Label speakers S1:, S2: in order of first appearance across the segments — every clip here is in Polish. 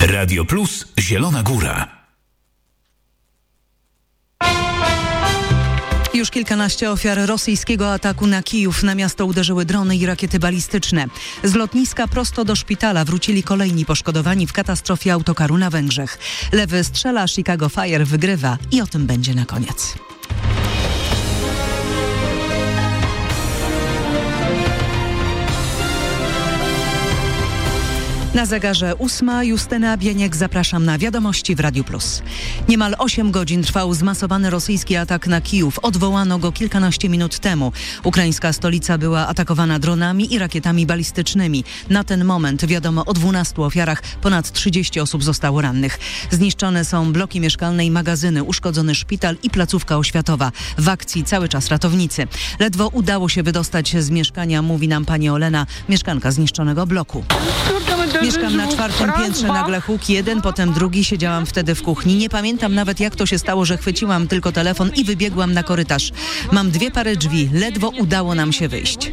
S1: Radio Plus Zielona Góra.
S2: Już kilkanaście ofiar rosyjskiego ataku na Kijów. Na miasto uderzyły drony i rakiety balistyczne. Z lotniska prosto do szpitala wrócili kolejni poszkodowani w katastrofie autokaru na Węgrzech. Lewy strzela, Chicago Fire wygrywa i o tym będzie na koniec. Na zegarze 8. Justyna Bieniek, zapraszam na wiadomości w Radiu Plus. Niemal 8 godzin trwał zmasowany rosyjski atak na Kijów. Odwołano go kilkanaście minut temu. Ukraińska stolica była atakowana dronami i rakietami balistycznymi. Na ten moment wiadomo o 12 ofiarach, ponad 30 osób zostało rannych. Zniszczone są bloki mieszkalne i magazyny, uszkodzony szpital i placówka oświatowa. W akcji cały czas ratownicy. Ledwo udało się wydostać z mieszkania, mówi nam pani Olena, mieszkanka zniszczonego bloku. Mieszkam na 4. piętrze, nagle huk, jeden, potem drugi. Siedziałam wtedy w kuchni. Nie pamiętam nawet, jak to się stało, że chwyciłam tylko telefon i wybiegłam na korytarz. Mam 2 pary drzwi. Ledwo udało nam się wyjść.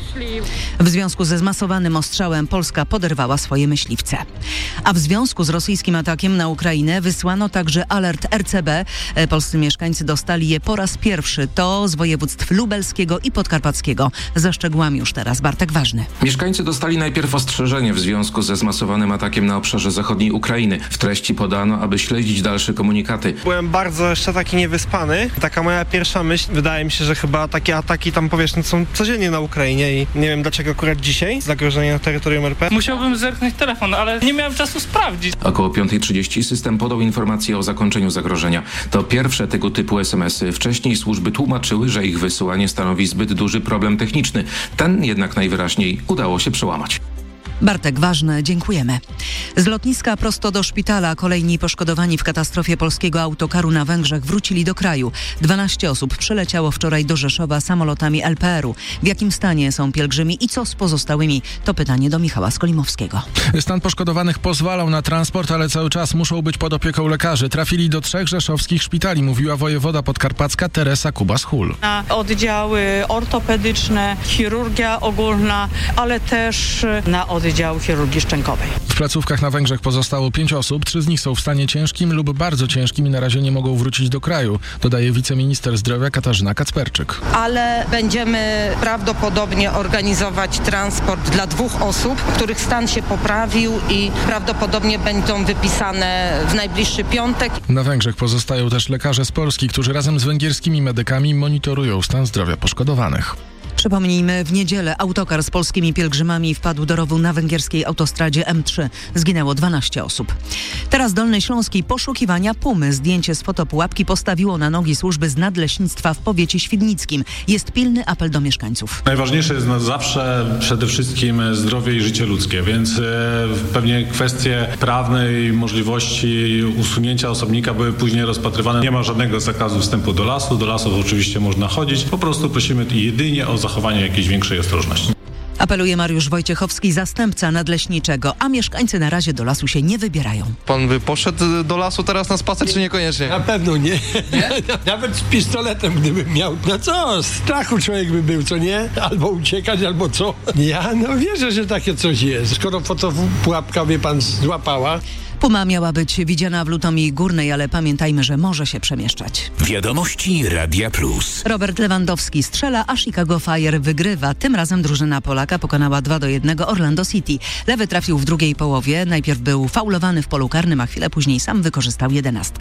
S2: W związku ze zmasowanym ostrzałem Polska poderwała swoje myśliwce. A w związku z rosyjskim atakiem na Ukrainę wysłano także alert RCB. Polscy mieszkańcy dostali je po raz pierwszy. To z województw lubelskiego i podkarpackiego. Ze szczegółami już teraz Bartek Ważny.
S3: Mieszkańcy dostali najpierw ostrzeżenie w związku ze zmasowanym atakiem na obszarze zachodniej Ukrainy. W treści podano, aby śledzić dalsze komunikaty.
S4: Byłem bardzo jeszcze taki niewyspany. Taka moja pierwsza myśl, wydaje mi się, że chyba takie ataki tam powierzchni są codziennie na Ukrainie i nie wiem dlaczego akurat dzisiaj zagrożenie na terytorium RP.
S5: Musiałbym zerknąć telefon, ale nie miałem czasu sprawdzić.
S3: Około 5:30 system podał informację o zakończeniu zagrożenia. To pierwsze tego typu SMS-y. Wcześniej służby tłumaczyły, że ich wysyłanie stanowi zbyt duży problem techniczny. Ten jednak najwyraźniej udało się przełamać.
S2: Bartek Ważny, dziękujemy. Z lotniska prosto do szpitala kolejni poszkodowani w katastrofie polskiego autokaru na Węgrzech wrócili do kraju. 12 osób przyleciało wczoraj do Rzeszowa samolotami LPR-u. W jakim stanie są pielgrzymi i co z pozostałymi? To pytanie do Michała Skolimowskiego.
S6: Stan poszkodowanych pozwalał na transport, ale cały czas muszą być pod opieką lekarzy. Trafili do 3 rzeszowskich szpitali, mówiła wojewoda podkarpacka Teresa Kubas-Hul.
S7: Na oddziały ortopedyczne, chirurgia ogólna, ale też na oddział chirurgii szczękowej.
S6: W placówkach na Węgrzech pozostało 5 osób, 3 z nich są w stanie ciężkim lub bardzo ciężkim i na razie nie mogą wrócić do kraju, dodaje wiceminister zdrowia Katarzyna Kacperczyk.
S8: Ale będziemy prawdopodobnie organizować transport dla 2 osób, których stan się poprawił i prawdopodobnie będą wypisane w najbliższy piątek.
S6: Na Węgrzech pozostają też lekarze z Polski, którzy razem z węgierskimi medykami monitorują stan zdrowia poszkodowanych.
S2: Przypomnijmy, w niedzielę autokar z polskimi pielgrzymami wpadł do rowu na węgierskiej autostradzie M3. Zginęło 12 osób. Teraz Dolny Śląskiej poszukiwania pumy. Zdjęcie z fotopułapki postawiło na nogi służby z nadleśnictwa w powiecie świdnickim. Jest pilny apel do mieszkańców.
S9: Najważniejsze jest zawsze przede wszystkim zdrowie i życie ludzkie, więc pewnie kwestie prawnej możliwości usunięcia osobnika były później rozpatrywane. Nie ma żadnego zakazu wstępu do lasu. Do lasów oczywiście można chodzić. Po prostu prosimy jedynie o zachowanie jakiejś większej ostrożności.
S2: Apeluje Mariusz Wojciechowski, zastępca nadleśniczego, a mieszkańcy na razie do lasu się nie wybierają.
S10: Pan by poszedł do lasu teraz na spacer, czy niekoniecznie?
S11: Na pewno nie. Nawet z pistoletem, gdybym miał. No co, strachu człowiek by był, co nie? Albo uciekać, albo co? Ja wierzę, że takie coś jest. Skoro fotopułapka, wie pan, złapała.
S2: Puma miała być widziana w Lutomii Górnej, ale pamiętajmy, że może się przemieszczać.
S1: Wiadomości Radia Plus.
S2: Robert Lewandowski strzela, a Chicago Fire wygrywa. Tym razem drużyna Polaka pokonała 2-1 Orlando City. Lewy trafił w drugiej połowie. Najpierw był faulowany w polu karnym, a chwilę później sam wykorzystał 11.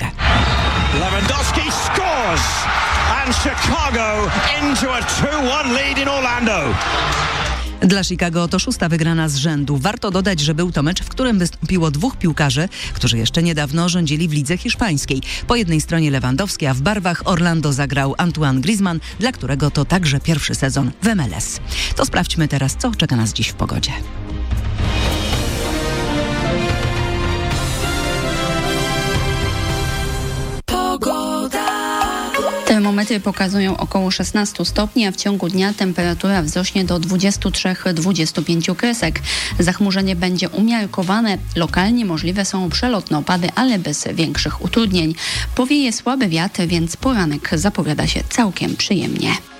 S12: Lewandowski scores and Chicago into a 2-1 lead in Orlando.
S2: Dla Chicago to 6. wygrana z rzędu. Warto dodać, że był to mecz, w którym wystąpiło 2 piłkarzy, którzy jeszcze niedawno rządzili w lidze hiszpańskiej. Po jednej stronie Lewandowski, a w barwach Orlando zagrał Antoine Griezmann, dla którego to także pierwszy sezon w MLS. To sprawdźmy teraz, co czeka nas dziś w pogodzie.
S13: Termometry pokazują około 16 stopni, a w ciągu dnia temperatura wzrośnie do 23-25 kresek. Zachmurzenie będzie umiarkowane. Lokalnie możliwe są przelotne opady, ale bez większych utrudnień. Powieje słaby wiatr, więc poranek zapowiada się całkiem przyjemnie.